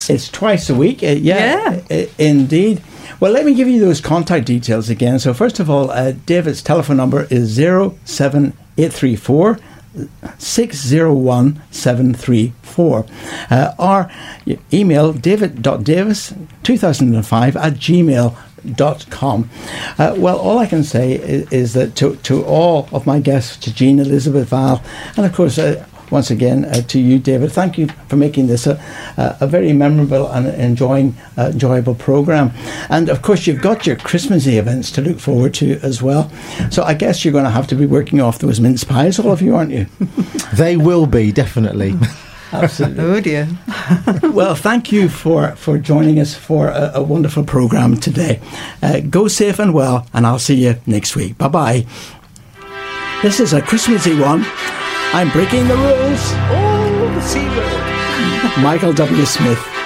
It's twice a week. Indeed. Well, let me give you those contact details again. So first of all, David's telephone number is 07834 601 734. Our email, david.davis2005@gmail.com. Well, all I can say is that to all of my guests, to Jean, Elizabeth, Val, and of course once again to you, David, thank you for making this a very memorable and enjoyable programme. And of course you've got your Christmassy events to look forward to as well, so I guess you're going to have to be working off those mince pies, all of you, aren't you? They will be, definitely. Absolutely. Oh dear. Well, thank you for joining us for a wonderful programme today. Go safe and well, and I'll see you next week. Bye-bye. This is a Christmassy one. I'm breaking the rules. Oh, the seabird. Michael W. Smith.